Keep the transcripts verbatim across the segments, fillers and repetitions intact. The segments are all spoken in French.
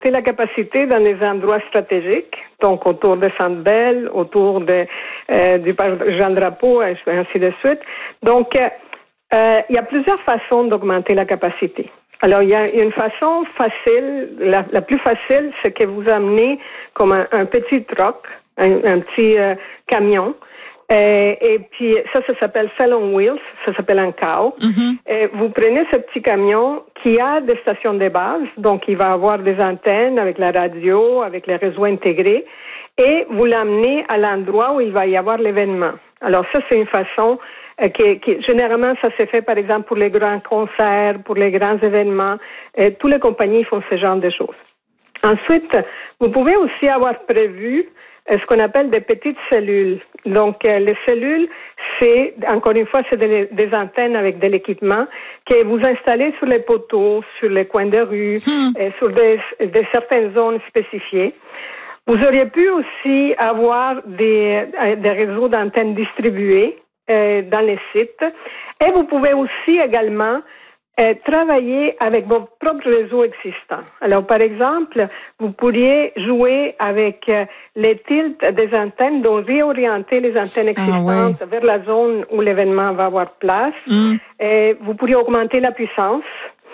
la capacité dans des endroits stratégiques, donc autour de Centre Bell, autour de, euh, du parc Jean-Drapeau, et ainsi de suite. Donc, euh, il y a plusieurs façons d'augmenter la capacité. Alors, il y a une façon facile, la, la plus facile, c'est que vous amenez comme un, un petit truck, un, un petit euh, camion. Euh, et puis, ça, ça s'appelle Cell on Wheels, ça s'appelle un C A O. Mm-hmm. Et vous prenez ce petit camion qui a des stations de base, donc il va avoir des antennes avec la radio, avec les réseaux intégrés, et vous l'amenez à l'endroit où il va y avoir l'événement. Alors, ça, c'est une façon euh, qui, qui, généralement, ça se fait, par exemple, pour les grands concerts, pour les grands événements. Et toutes les compagnies font ce genre de choses. Ensuite, vous pouvez aussi avoir prévu ce qu'on appelle des petites cellules. Donc, euh, les cellules, c'est, encore une fois, c'est des, des antennes avec de l'équipement que vous installez sur les poteaux, sur les coins de rue, hmm. et sur des, des certaines zones spécifiées. Vous auriez pu aussi avoir des, des réseaux d'antennes distribués euh, dans les sites. Et vous pouvez aussi également Euh, travailler avec vos propres réseaux existants. Alors, par exemple, vous pourriez jouer avec euh, les tilts des antennes, donc réorienter les antennes existantes ah, ouais. vers la zone où l'événement va avoir place. Mm. Et vous pourriez augmenter la puissance.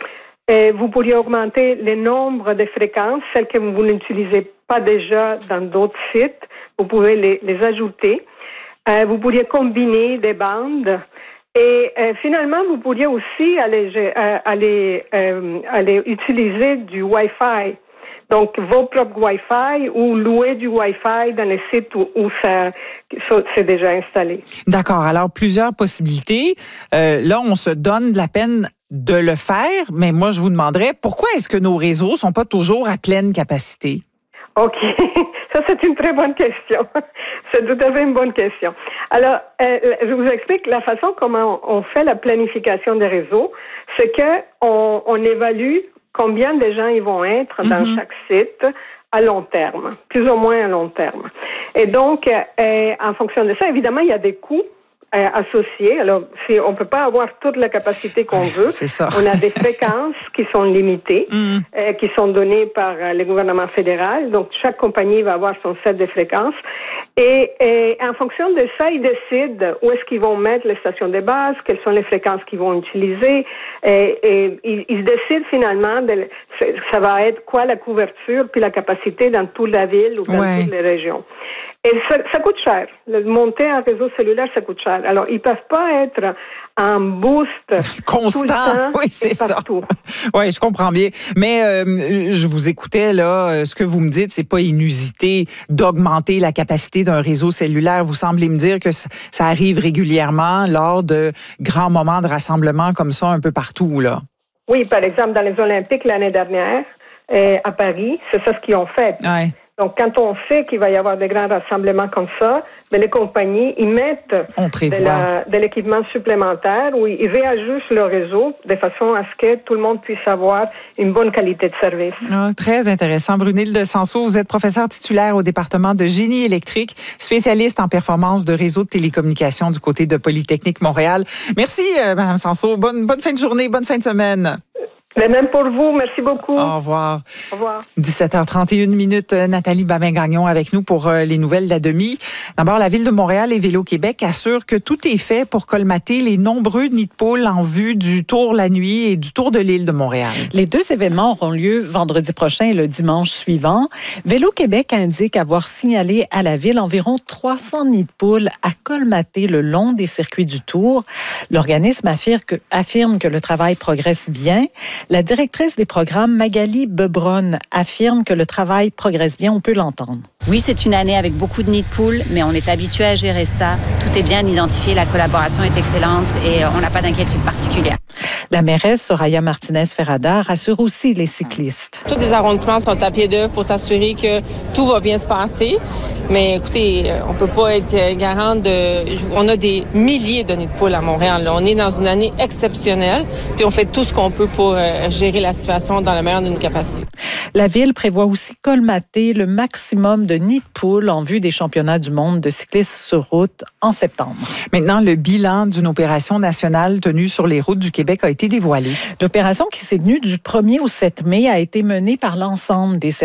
Et vous pourriez augmenter le nombre de fréquences, celles que vous n'utilisez pas déjà dans d'autres sites. Vous pouvez les, les ajouter. Euh, vous pourriez combiner des bandes. Et euh, finalement, vous pourriez aussi aller, euh, aller, euh, aller utiliser du Wi-Fi. Donc, vos propres Wi-Fi ou louer du Wi-Fi dans les sites où, où ça, ça c'est déjà installé. D'accord. Alors, plusieurs possibilités. Euh, là, on se donne de la peine de le faire, mais moi, je vous demanderais, pourquoi est-ce que nos réseaux sont pas toujours à pleine capacité? OK. Ça, c'est une très bonne question. C'est tout à fait une bonne question. Alors, euh, je vous explique la façon comment on fait la planification des réseaux. C'est que on, on évalue combien de gens ils vont être dans mm-hmm. chaque site à long terme, plus ou moins à long terme. Et donc, euh, en fonction de ça, évidemment, il y a des coûts Euh, associés. Alors, si on peut pas avoir toute la capacité qu'on veut. C'est ça. On a des fréquences qui sont limitées, mm. euh, qui sont données par euh, le gouvernement fédéral. Donc, chaque compagnie va avoir son set de fréquences. Et, et en fonction de ça, ils décident où est-ce qu'ils vont mettre les stations de base, quelles sont les fréquences qu'ils vont utiliser. Et, et ils, ils décident finalement, de, ça va être quoi la couverture puis la capacité dans toute la ville ou dans ouais. toutes les régions. Et ça, ça coûte cher. Le monter un réseau cellulaire, ça coûte cher. Alors, ils peuvent pas être en boost constant. Tout le temps oui, c'est et partout. ça. Oui, je comprends bien. Mais euh, je vous écoutais là, ce que vous me dites, c'est pas inusité d'augmenter la capacité d'un réseau cellulaire. Vous semblez me dire que ça arrive régulièrement lors de grands moments de rassemblement comme ça un peu partout là. Oui, par exemple dans les Olympiques l'année dernière euh, à Paris, c'est ça ce qu'ils ont fait. Ouais. Donc, quand on sait qu'il va y avoir des grands rassemblements comme ça, ben, les compagnies, ils mettent de, la, de l'équipement supplémentaire ou ils réajustent le réseau de façon à ce que tout le monde puisse avoir une bonne qualité de service. Ah, très intéressant. Brunilde Sanso, vous êtes professeure titulaire au département de génie électrique, spécialiste en performance de réseaux de télécommunications du côté de Polytechnique Montréal. Merci, euh, Mme Sanso. Bonne, bonne fin de journée, bonne fin de semaine. Mais même pour vous, merci beaucoup. Au revoir. Au revoir. dix-sept heures trente et une minutes, Nathalie Babin-Gagnon avec nous pour les nouvelles de la demi. D'abord, la Ville de Montréal et Vélo-Québec assurent que tout est fait pour colmater les nombreux nids de poules en vue du Tour la nuit et du Tour de l'île de Montréal. Les deux événements auront lieu vendredi prochain et le dimanche suivant. Vélo-Québec indique avoir signalé à la Ville environ trois cents nids de poules à colmater le long des circuits du Tour. L'organisme affirme que, affirme que le travail progresse bien. La directrice des programmes, Magali Bebron, affirme que le travail progresse bien. On peut l'entendre. Oui, c'est une année avec beaucoup de nids de poules, mais on est habitué à gérer ça. Tout est bien identifié, la collaboration est excellente et on n'a pas d'inquiétude particulière. La mairesse Soraya Martinez-Ferrada rassure aussi les cyclistes. Tous les arrondissements sont à pied d'œuvre pour s'assurer que tout va bien se passer. Mais écoutez, on peut pas être garant de... On a des milliers de nids de poules à Montréal. Là. On est dans une année exceptionnelle, puis on fait tout ce qu'on peut pour euh, gérer la situation dans la meilleure de nos capacités. La Ville prévoit aussi colmater le maximum de nids de poules en vue des championnats du monde de cyclisme sur route en septembre. Maintenant, le bilan d'une opération nationale tenue sur les routes du Québec a été dévoilé. L'opération qui s'est tenue du premier au sept mai a été menée par l'ensemble des